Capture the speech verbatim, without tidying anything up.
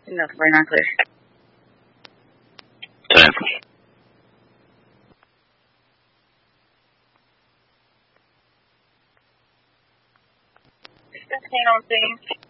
No, we're not clear. ten. fifteen on scene.